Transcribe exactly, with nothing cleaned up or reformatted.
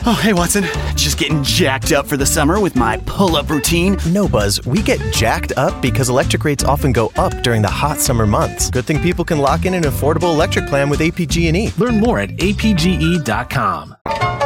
Oh, hey, Watson. Just getting jacked up for the summer with my pull-up routine. No, Buzz, we get jacked up because electric rates often go up during the hot summer months. Good thing people can lock in an affordable electric plan with A P G and E. Learn more at A P G E dot com.